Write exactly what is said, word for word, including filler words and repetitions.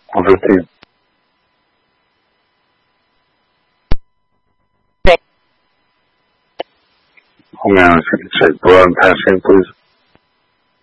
我说对。后面谁谁不让他谁不